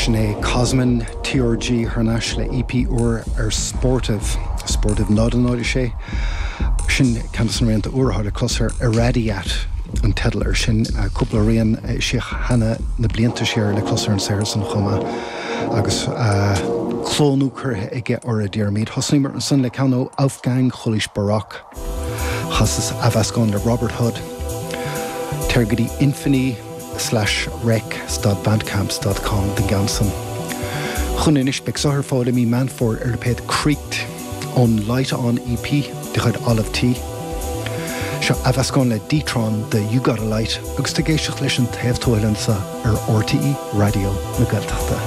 Sinead Cosman, TRG, Harnash le EP or sportive nod an oil sé. Sin Candace Ryan the Ur had a cluster irradiat an tedler sin couple rian Sheikh Hannah na blianta share le cluster and Saracen Choma agus clónú curthe ige or a dear mead Hosnimer and son le cano Aufgang Chulish Barak Hasses Avascon le Robert Hood Tergadi Infini /rec.bandcamps.com den gansen. Chunish Bexar fáile mi man for Erped Creeked on Light On EP de chud Olive Tea. Seo Avascon le Detron the You Got a Light agus te géisioach leis an taobh toileansa RTE Radio na Gaeltachta.